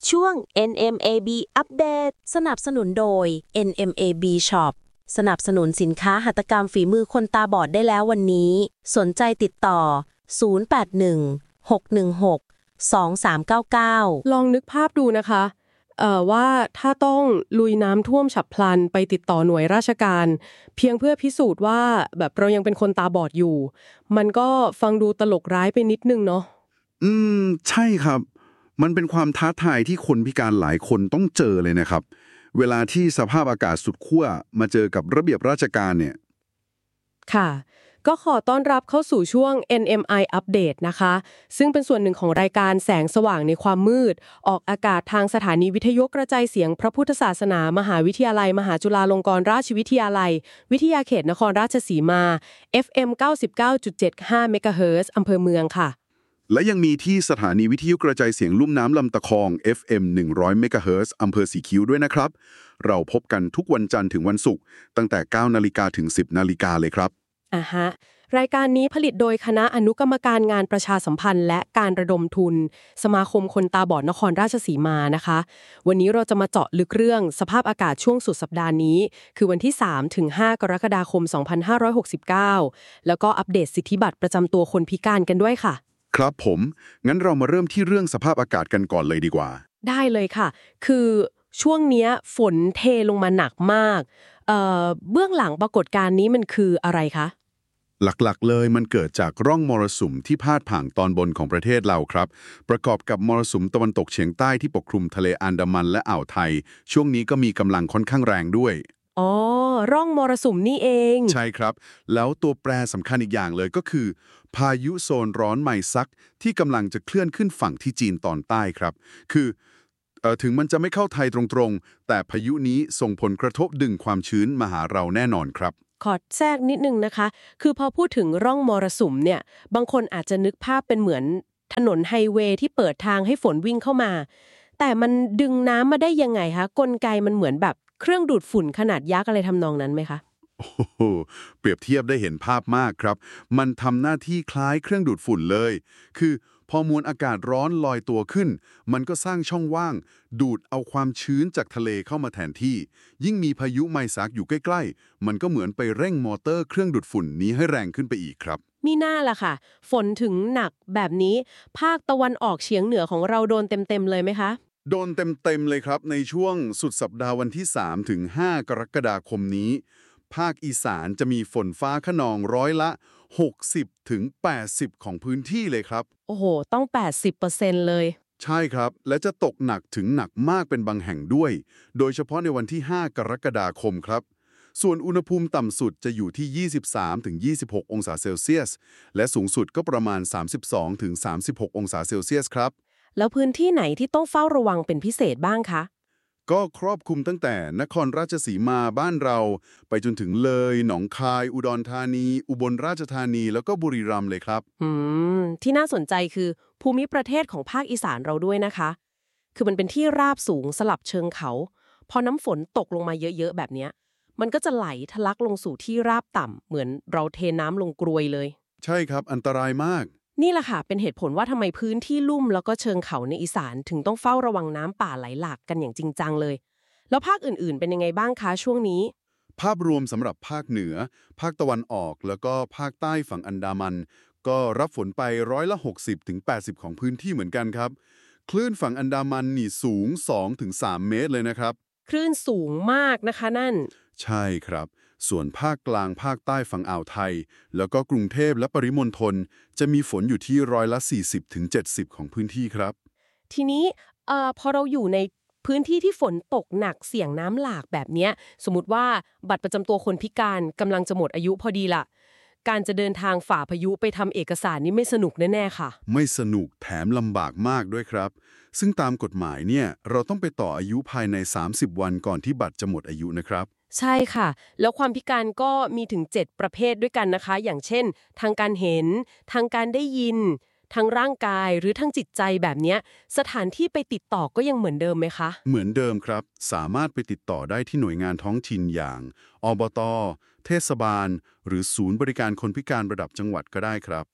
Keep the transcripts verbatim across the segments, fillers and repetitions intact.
ช่วง เอ็น เอ็ม เอ บี อัปเดตสนับสนุนโดย เอ็น เอ็ม เอ บี Shop สนับสนุนสินค้าหัตถกรรมฝีมือคนตาบอดได้แล้ววันนี้สนใจติดต่อศูนย์ แปด หนึ่ง หก หนึ่ง หก สอง สาม เก้า เก้าลองนึกภาพดูนะคะเอ่อว่าถ้าต้องลุยน้ำท่วมฉับพลันไปติดต่อหน่วยราชการเพียงเพื่อพิสูจน์ว่าแบบเรายังเป็นคนตาบอดอยู่มันก็ฟังดูตลกร้ายไปนิดนึงเนาะอืมใช่ครับมันเป็นความท้าทายที่คนพิการหลายคนต้องเจอเลยนะครับเวลาที่สภาพอากาศสุดขั้วมาเจอกับระเบียบราชการเนี่ยค่ะก็ขอต้อนรับเข้าสู่ช่วง เอ็น เอ็ม ไอ อัปเดตนะคะซึ่งเป็นส่วนหนึ่งของรายการแสงสว่างในความมืดออกอากาศทางสถานีวิทยุกระจายเสียงพระพุทธศาสนามหาวิทยาลัยมหาจุฬาลงกรณราชวิทยาลัยวิทยาเขตนครราชสีมา เอฟ เอ็ม เก้าสิบเก้าจุดเจ็ดห้า เมกะเฮิรตซ์อำเภอเมืองค่ะและยังมีที่สถานีวิทยุกระจายเสียงลุ่มน้ำลำตะคอง เอฟ เอ็ม หนึ่งร้อย เมกะเฮิรตซ์อำเภอสีคิ้วด้วยนะครับเราพบกันทุกวันจันทร์ถึงวันศุกร์ตั้งแต่ เก้านาฬิกาถึง สิบนาฬิกาเลยครับอ่าฮะรายการนี้ผลิตโดยคณะอนุกรรมการงานประชาสัมพันธ์และการระดมทุนสมาคมคนตาบอดนครราชสีมานะคะวันนี้เราจะมาเจาะลึกเรื่องสภาพอากาศช่วงสุดสัปดาห์นี้คือวันที่ สามถึงห้า กรกฎาคม สองพันห้าร้อยหกสิบเก้าแล้วก็อัปเดตสิทธิบัตรประจำตัวคนพิการกันด้วยค่ะครับผมงั้นเรามาเริ่มที่เรื่องสภาพอากาศกันก่อนเลยดีกว่าได้เลยค่ะคือช่วงเนี้ยฝนเทลงมาหนักมากเอ่อเบื้องหลังปรากฏการณ์นี้มันคืออะไรคะหลักๆเลยมันเกิดจากร่องมรสุมที่พาดผ่านตอนบนของประเทศเราครับประกอบกับมรสุมตะวันตกเฉียงใต้ที่ปกคลุมทะเลอันดามันและอ่าวไทยช่วงนี้ก็มีกำลังค่อนข้างแรงด้วยอ๋อร่องมรสุมนี่เองใช่ครับแล้วตัวแปรสำคัญอีกอย่างเลยก็คือพายุโซนร้อนไมซักที่กำลังจะเคลื่อนขึ้นฝั่งที่จีนตอนใต้ครับคือเอ่อถึงมันจะไม่เข้าไทยตรงๆแต่พายุนี้ส่งผลกระทบดึงความชื้นมาหาเราแน่นอนครับขอแทรกนิดนึงนะคะคือพอพูดถึงร่องมรสุมเนี่ยบางคนอาจจะนึกภาพเป็นเหมือนถนนไฮเวย์ที่เปิดทางให้ฝนวิ่งเข้ามาแต่มันดึงน้ำมาได้ยังไงคะกลไกมันเหมือนแบบเครื่องดูดฝุ่นขนาดยักษ์อะไรทำนองนั้นไหมคะโอ้โหเปรียบเทียบได้เห็นภาพมากครับมันทำหน้าที่คล้ายเครื่องดูดฝุ่นเลยคือพอมวลอากาศร้อนลอยตัวขึ้นมันก็สร้างช่องว่างดูดเอาความชื้นจากทะเลเข้ามาแทนที่ยิ่งมีพายุไมซักอยู่ใกล้ๆมันก็เหมือนไปเร่งมอเตอร์เครื่องดูดฝุ่นนี้ให้แรงขึ้นไปอีกครับมีหน้าล่ะค่ะฝนถึงหนักแบบนี้ภาคตะวันออกเฉียงเหนือของเราโดนเต็มๆเลยไหมคะโดนเต็มๆเลยครับในช่วงสุดสัปดาห์วันที่สามถึงห้ากรกฎาคมนี้ภาคอีสานจะมีฝนฟ้าคะนองร้อยละหกสิบถึงแปดสิบของพื้นที่เลยครับโอ้โหต้อง แปดสิบเปอร์เซ็นต์ เลยใช่ครับและจะตกหนักถึงหนักมากเป็นบางแห่งด้วยโดยเฉพาะในวันที่ห้ากรกฎาคมครับส่วนอุณหภูมิต่ำสุดจะอยู่ที่ ยี่สิบสามถึงยี่สิบหก องศาเซลเซียสและสูงสุดก็ประมาณ สามสิบสองถึงสามสิบหก องศาเซลเซียสครับแล้วพื้นที่ไหนที่ต้องเฝ้าระวังเป็นพิเศษบ้างคะก็ครอบคลุมตั้งแต่นครราชสีมาบ้านเราไปจนถึงเลยหนองคายอุดรธานีอุบลราชธานีแล้วก็บุรีรัมย์เลยครับอืมที่น่าสนใจคือภูมิประเทศของภาคอีสานเราด้วยนะคะคือมันเป็นที่ราบสูงสลับเชิงเขาพอน้ำฝนตกลงมาเยอะๆแบบเนี้ยมันก็จะไหลทะลักลงสู่ที่ราบต่ำเหมือนเราเทน้ำลงกรวยเลยใช่ครับอันตรายมากนี่แหละค่ะเป็นเหตุผลว่าทำไมพื้นที่ลุ่มแล้วก็เชิงเขาในอีสานถึงต้องเฝ้าระวังน้ำป่าไหลหลากกันอย่างจริงจังเลยแล้วภาคอื่นๆเป็นยังไงบ้างคะช่วงนี้ภาพรวมสำหรับภาคเหนือภาคตะวันออกแล้วก็ภาคใต้ฝั่งอันดามันก็รับฝนไปร้อยละหกสิบถึงแปดสิบของพื้นที่เหมือนกันครับคลื่นฝั่งอันดามันนี่สูง สองถึงสาม เมตรเลยนะครับคลื่นสูงมากนะคะนั่นใช่ครับส่วนภาคกลางภาคใต้ฝั่งอ่าวไทยแล้วก็กรุงเทพและปริมณฑลจะมีฝนอยู่ที่ร้อยละสี่สิบถึงเจ็ดสิบของพื้นที่ครับทีนี้เอ่อพอเราอยู่ในพื้นที่ที่ฝนตกหนักเสี่ยงน้ำหลากแบบเนี้ยสมมติว่าบัตรประจำตัวคนพิการกำลังจะหมดอายุพอดีล่ะการจะเดินทางฝ่าพายุไปทำเอกสารนี่ไม่สนุกแน่ๆค่ะไม่สนุกแถมลำบากมากด้วยครับซึ่งตามกฎหมายเนี่ยเราต้องไปต่ออายุภายในสามสิบวันก่อนที่บัตรจะหมดอายุนะครับใช่ค่ะแล้วความพิการก็มีถึงเจ็ดประเภทด้วยกันนะคะอย่างเช่นทางการเห็นทางการได้ยินทางร่างกายหรือทางจิตใจแบบเนี้ยสถานที่ไปติดต่อก็ยังเหมือนเดิมไหมคะเหมือนเดิมครับสามารถไปติดต่อได้ที่หน่วยงานท้องถิ่นอย่างอบต.เทศบาลหรือศูนย์บริการคนพิการระดับจังหวัดก็ได้ครับ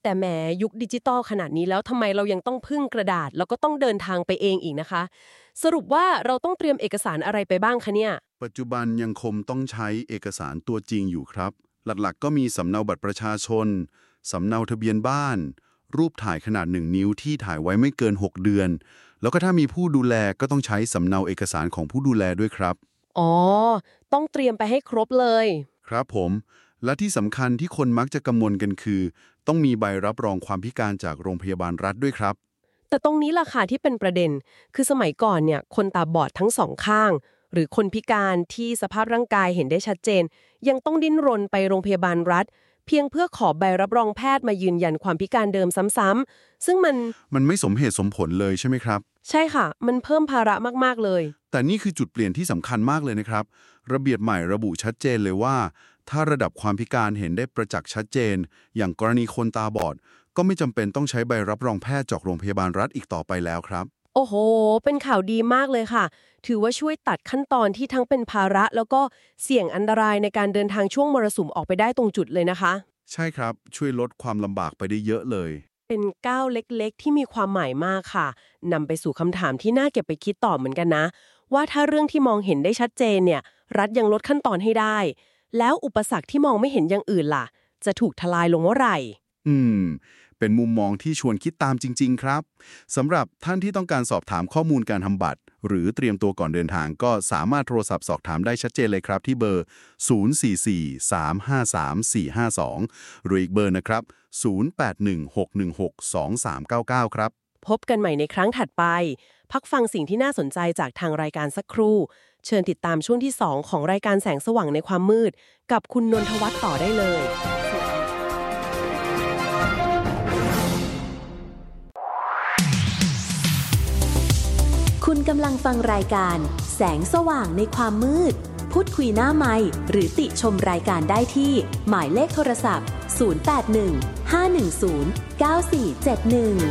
แต่แหมยุคดิจิตอลขนาดนี้แล้วทำไมเรายังต้องพึ่งกระดาษแล้วก็ต้องเดินทางไปเองอีกนะคะสรุปว่าเราต้องเตรียมเอกสารอะไรไปบ้างคะเนี่ยปัจจุบันยังคงต้องใช้เอกสารตัวจริงอยู่ครับหลักๆก็มีสำเนาบัตรประชาชนสำเนาทะเบียนบ้านรูปถ่ายขนาดหนึ่งนิ้วที่ถ่ายไว้ไม่เกินหกเดือนแล้วก็ถ้ามีผู้ดูแลก็ต้องใช้สำเนาเอกสารของผู้ดูแลด้วยครับอ๋อต้องเตรียมไปให้ครบเลยครับผมและที่สำคัญที่คนมักจะกังวลกันคือต้องมีใบรับรองความพิการจากโรงพยาบาลรัฐด้วยครับแต่ตรงนี้ล่ะค่ะที่เป็นประเด็นคือสมัยก่อนเนี่ยคนตาบอดทั้งสองข้างหรือคนพิการที่สภาพร่างกายเห็นได้ชัดเจนยังต้องดิ้นรนไปโรงพยาบาลรัฐเพียงเพื่อขอใบรับรองแพทย์มายืนยันความพิการเดิมซ้ำๆซึ่งมันมันไม่สมเหตุสมผลเลยใช่ไหมครับใช่ค่ะมันเพิ่มภาระมากๆเลยแต่นี่คือจุดเปลี่ยนที่สำคัญมากเลยนะครับระเบียบใหม่ระบุชัดเจนเลยว่าถ้าระดับความพิการเห็นได้ประจักษ์ชัดเจนอย่างกรณีคนตาบอดก็ไม่จำเป็นต้องใช้ใบรับรองแพทย์จากโรงพยาบาลรัฐอีกต่อไปแล้วครับโอ้โหเป็นข่าวดีมากเลยค่ะถือว่าช่วยตัดขั้นตอนที่ทั้งเป็นภาระแล้วก็เสี่ยงอันตรายในการเดินทางช่วงมรสุมออกไปได้ตรงจุดเลยนะคะใช่ครับช่วยลดความลำบากไปได้เยอะเลยเป็นก้าวเล็กๆที่มีความหมายมากค่ะนำไปสู่คำถามที่น่าเก็บไปคิดต่อเหมือนกันนะว่าถ้าเรื่องที่มองเห็นได้ชัดเจนเนี่ยรัฐยังลดขั้นตอนให้ได้แล้วอุปสรรคที่มองไม่เห็นอย่างอื่นล่ะจะถูกทลายลงเมื่อไหร่อืมเป็นมุมมองที่ชวนคิดตามจริงๆครับสำหรับท่านที่ต้องการสอบถามข้อมูลการทำบัตรหรือเตรียมตัวก่อนเดินทางก็สามารถโทรศัพท์สอบถามได้ชัดเจนเลยครับที่เบอร์ ศูนย์ สี่ สี่ สาม ห้า สาม สี่ ห้า สอง หรืออีกเบอร์นะครับ ศูนย์ แปด หนึ่ง หก หนึ่ง หก สอง สาม เก้า เก้า ครับพบกันใหม่ในครั้งถัดไปพักฟังสิ่งที่น่าสนใจจากทางรายการสักครู่เชิญติดตามช่วงที่สองของรายการแสงสว่างในความมืดกับคุณนนทวัฒน์ต่อได้เลยคุณกำลังฟังรายการแสงสว่างในความมืดพูดคุยหน้าไมค์หรือติชมรายการได้ที่หมายเลขโทรศัพท์ศูนย์ แปด หนึ่ง ห้า หนึ่ง ศูนย์ เก้า สี่ เจ็ด หนึ่ง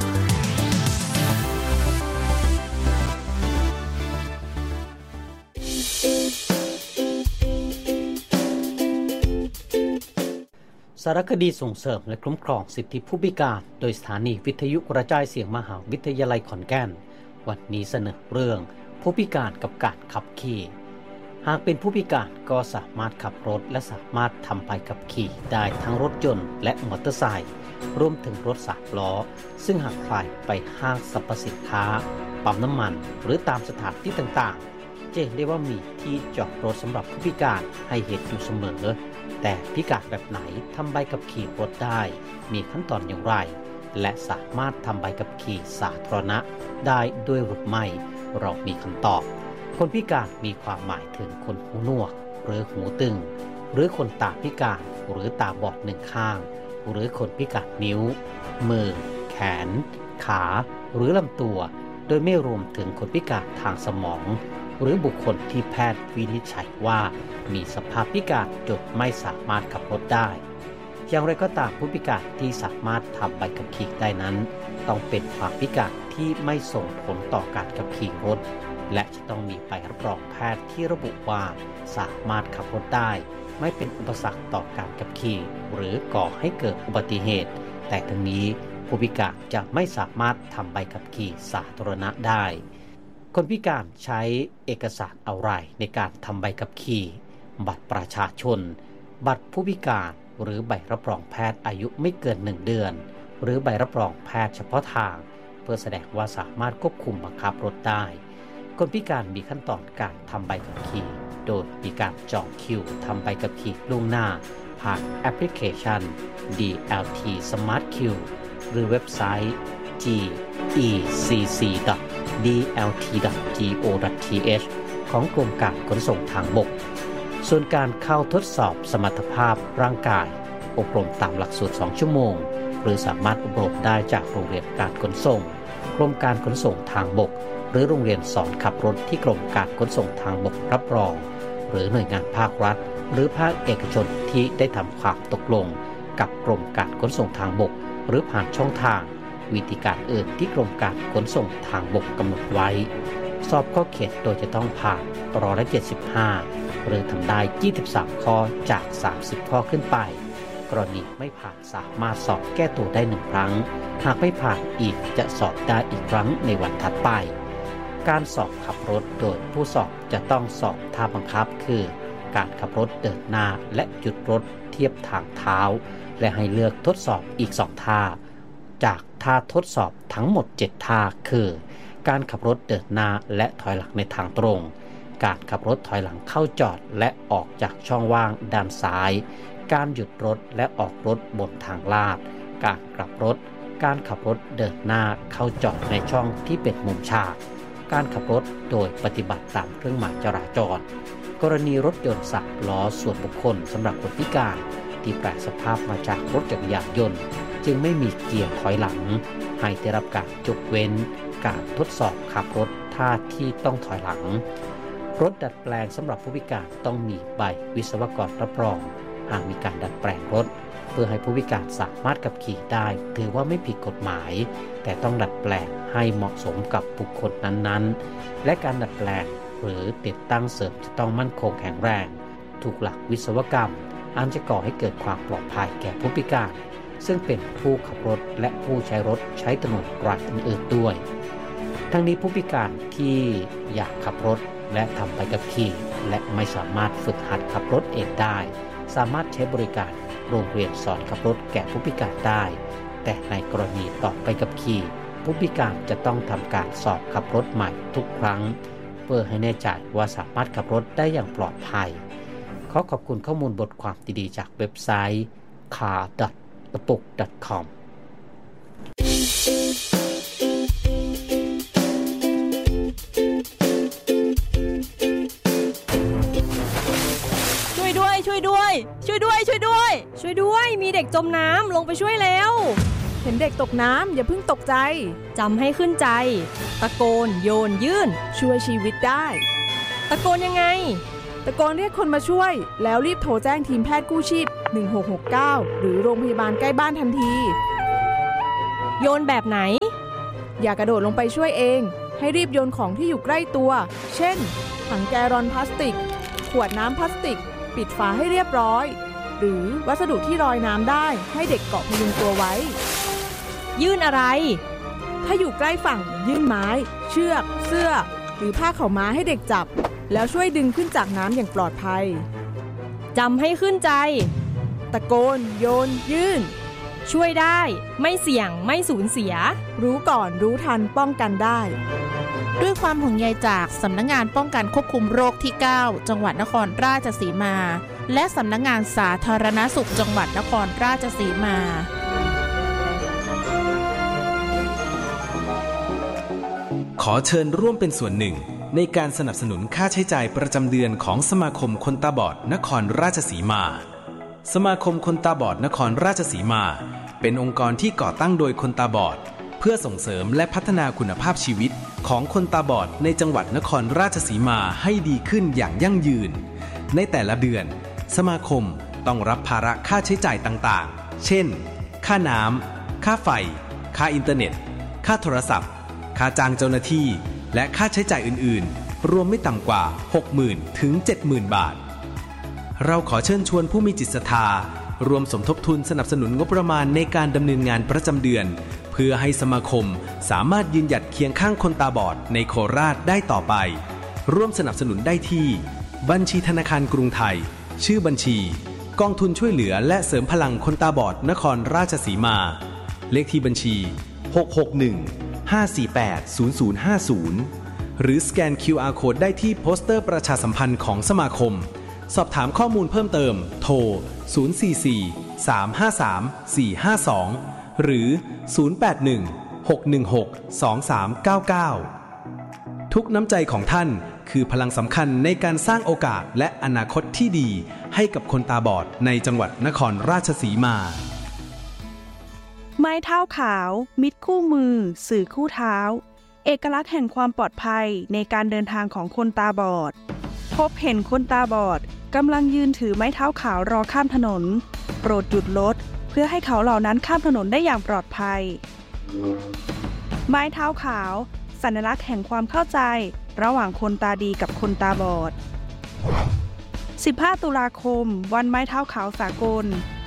สารคดีส่งเสริมและคุ้มครองสิทธิผู้พิการโดยสถานีวิทยุกระจายเสียงมหาวิทยาลัยขอนแก่นวันนี้เสนอเรื่องผู้พิการกับการขับขี่หากเป็นผู้พิการก็สามารถขับรถและสามารถทำใบขับขี่ได้ทั้งรถยนต์และมอเตอร์ไซค์รวมถึงรถสามล้อซึ่งหากใครไปห้างสรรพสินค้าปั๊มน้ำมันหรือตามสถานที่ต่างๆจะเห็นได้ว่ามีที่จอดรถสำหรับผู้พิการให้เห็นอยู่เสมอแต่พิการแบบไหนทำใบขับขี่รถได้มีขั้นตอนอย่างไรและสามารถทำใบขับขี่สาธารณะได้ด้วยหรือไม่เรามีคำตอบคนพิการมีความหมายถึงคนหูหนวกหรือหูตึงหรือคนตาพิการหรือตาบอดหนึ่งข้างหรือคนพิการนิ้วมือแขนขาหรือลำตัวโดยไม่รวมถึงคนพิการทางสมองหรือบุคคลที่แพทย์วินิจฉัยว่ามีสภาพพิการจนไม่สามารถขับรถได้อย่างไรก็ตามผู้พิการที่สามารถทำใบขับขี่ได้นั้นต้องเป็นความพิการที่ไม่ส่งผลต่อการขับขี่รถและจะต้องมีใบรับรองแพทย์ที่ระบุว่าสามารถขับรถได้ไม่เป็นอุปสรรคต่อการขับขี่หรือก่อให้เกิดอุบัติเหตุแต่ทั้งนี้ผู้พิการจะไม่สามารถทำใบขับขี่สาธารณะได้คนพิการใช้เอกสารอะไรในการทำใบขับขี่บัตรประชาชนบัตรผู้พิการหรือใบรับรองแพทย์อายุไม่เกินหนึ่งเดือนหรือใบรับรองแพทย์เฉพาะทางเพื่อแสดงว่าสามารถควบคุมบังคับรถได้คนพิการมีขั้นตอนการทำใบขับขี่โดยมีการจองคิวทำใบขับขี่ล่วงหน้าผ่านแอปพลิเคชัน ดี แอล ที Smart Queue หรือเว็บไซต์ จี อี ซี ซี ดอท ดี แอล ที ดอท จี โอ ดอท ที เอช ของกรมการขนส่งทางบกส่วนการเข้าทดสอบสมรรถภาพร่างกายอบรมตามหลักสูตรสองชั่วโมงหรือสามารถอบรมได้จากโรงเรียนการขนส่งกรมการขนส่งทางบกหรือโรงเรียนสอนขับรถที่กรมการขนส่งทางบกรับรองหรือหน่วยงานภาครัฐหรือภาคเอกชนที่ได้ทำความตกลงกับกรมการขนส่งทางบกหรือผ่านช่องทางวิธีการอื่นที่กรมการขนส่งทางบกกำหนดไว้สอบข้อเขียนโดยจะต้องผ่านร้อยละเจ็ดสิบห้าหรือทำได้ยี่สิบสามข้อจากสามสิบข้อขึ้นไปกรณีไม่ผ่านสามารถสอบแก้ตัวได้หนึ่งครั้งหากไม่ผ่านอีกจะสอบได้อีกครั้งในวันถัดไปการสอบขับรถโดยผู้สอบจะต้องสอบท่าบังคับคือการขับรถเดินหน้าและหยุดรถเทียบทางเท้าและให้เลือกทดสอบอีกสองท่าจากท่าทดสอบทั้งหมดเจ็ดท่าคือการขับรถเดินหน้าและถอยหลังในทางตรงการขับรถถอยหลังเข้าจอดและออกจากช่องว่างด้านซ้ายการหยุดรถและออกรถบนทางลาดการกลับรถการขับรถเดินหน้าเข้าจอดในช่องที่เป็นมุมฉากการขับรถโดยปฏิบัติตามเครื่องหมายจราจรกรณีรถยนต์สามล้อส่วนบุคคลสำหรับคนพิการที่แปลสภาพมาจากรถจักรยานยนต์จึงไม่มีเกียร์ถอยหลังให้ได้รับการยกเว้นการทดสอบขับรถท่าที่ต้องถอยหลังรถดัดแปลงสำหรับผู้พิการต้องมีใบวิศวกรรับรองหากมีการดัดแปลงรถเพื่อให้ผู้พิการสามารถขับขี่ได้ถือว่าไม่ผิดกฎหมายแต่ต้องดัดแปลงให้เหมาะสมกับบุคคลนั้นๆและการดัดแปลงหรือติดตั้งเสริมจะต้องมั่นคงแข็งแรงถูกหลักวิศวกรรมอันจะก่อให้เกิดความปลอดภัยแก่ผู้พิการซึ่งเป็นผู้ขับรถและผู้ใช้รถใช้ถนนรายอื่นๆด้วยทั้งนี้ผู้พิการที่อยากขับรถและทำใบขับขี่และไม่สามารถฝึกหัดขับรถเองได้สามารถใช้บริการโรงเรียนสอนขับรถแก่ผู้พิการได้แต่ในกรณีต่อใบขับขี่ผู้พิการจะต้องทำการสอบขับรถใหม่ทุกครั้งเพื่อให้แน่ใจว่าสามารถขับรถได้อย่างปลอดภัยขอขอบคุณข้อมูลบทความดีๆจากเว็บไซต์ คาร์ ดอท กระปุก ดอท คอมช่วยด้วยช่วยด้วยช่วยด้วยช่วยด้วยช่วยด้วยมีเด็กจมน้ำลงไปช่วยแล้วเห็นเด็กตกน้ำอย่าเพิ่งตกใจจำให้ขึ้นใจตะโกนโยนยื่นช่วยชีวิตได้ตะโกนยังไงตะโกนเรียกคนมาช่วยแล้วรีบโทรแจ้งทีมแพทย์กู้ชีพหนึ่งหกหกเก้าหรือโรงพยาบาลใกล้บ้านทันทีโยนแบบไหนอย่ากระโดดลงไปช่วยเองให้รีบโยนของที่อยู่ใกล้ตัวเช่นถังแกลลอนพลาสติกขวดน้ำพลาสติกปิดฝาให้เรียบร้อยหรือวัสดุที่ลอยน้ำได้ให้เด็กเกาะพยุงตัวไว้ยื่นอะไรถ้าอยู่ใกล้ฝั่งยื่นไม้เชือกเสื้อหรือผ้าขาวม้าให้เด็กจับแล้วช่วยดึงขึ้นจากน้ำอย่างปลอดภัยจำให้ขึ้นใจตะโกนโยนยื่นช่วยได้ไม่เสี่ยงไม่สูญเสียรู้ก่อนรู้ทันป้องกันได้ด้วยความห่วงใยจากสำนักงานป้องกันควบคุมโรคที่เก้าจังหวัดนครราชสีมาและสำนักงานสาธารณสุขจังหวัดนครราชสีมาขอเชิญร่วมเป็นส่วนหนึ่งในการสนับสนุนค่าใช้จ่ายประจำเดือนของสมาคมคนตาบอดนครราชสีมาสมาคมคนตาบอดนครราชสีมาเป็นองค์กรที่ก่อตั้งโดยคนตาบอดเพื่อส่งเสริมและพัฒนาคุณภาพชีวิตของคนตาบอดในจังหวัดนครราชสีมาให้ดีขึ้นอย่างยั่งยืนในแต่ละเดือนสมาคมต้องรับภาระค่าใช้จ่ายต่างๆเช่นค่าน้ำค่าไฟค่าอินเทอร์เน็ตค่าโทรศัพท์ค่าจ้างเจ้าหน้าที่และค่าใช้จ่ายอื่นๆรวมไม่ต่ำกว่า หกหมื่น ถึง เจ็ดหมื่น บาทเราขอเชิญชวนผู้มีจิตศรัทธารวมสมทบทุนสนับสนุนงบประมาณในการดำเนินงานประจำเดือนเพื่อให้สมาคมสามารถยืนหยัดเคียงข้างคนตาบอดในโคราชได้ต่อไปร่วมสนับสนุนได้ที่บัญชีธนาคารกรุงไทยชื่อบัญชีกองทุนช่วยเหลือและเสริมพลังคนตาบอดนครราชสีมาเลขที่บัญชีหก หก หนึ่ง ห้า สี่ แปด ศูนย์ ศูนย์ ห้า ศูนย์หรือสแกน คิว อาร์ Code ได้ที่โปสเตอร์ประชาสัมพันธ์ของสมาคมสอบถามข้อมูลเพิ่มเติมโทรศูนย์ สี่ สี่ สาม ห้า สาม สี่ ห้า สองหรือศูนย์ แปด หนึ่ง หก หนึ่ง หก สอง สาม เก้า เก้าทุกน้ำใจของท่านคือพลังสำคัญในการสร้างโอกาสและอนาคตที่ดีให้กับคนตาบอดในจังหวัดนครราชสีมาไม้เท้าขาวมิตรคู่มือสื่อคู่เท้าเอกลักษณ์แห่งความปลอดภัยในการเดินทางของคนตาบอดพบเห็นคนตาบอดกำลังยืนถือไม้เท้าขาวรอข้ามถนนโปรดหยุดรถเพื่อให้เขาเหล่านั้นข้ามถนนได้อย่างปลอดภัยไม้เท้าขาวสัญลักษณ์แห่งความเข้าใจระหว่างคนตาดีกับคนตาบอดสิบห้าตุลาคมวันไม้เท้าขาวสากล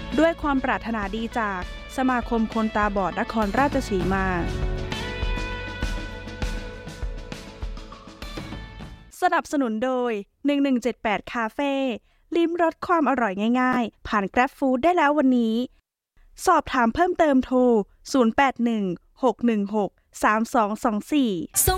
ด้วยความปรารถนาดีจากสมาคมคนตาบอดนครราชสีมาสนับสนุนโดยหนึ่งหนึ่งเจ็ดแปดคาเฟ่ลิ้มรสความอร่อยง่ายๆผ่าน Grab Food ได้แล้ววันนี้สอบถามเพิ่มเติมโทรศูนย์ แปด หนึ่ง หก หนึ่ง หก สาม สอง สอง สี่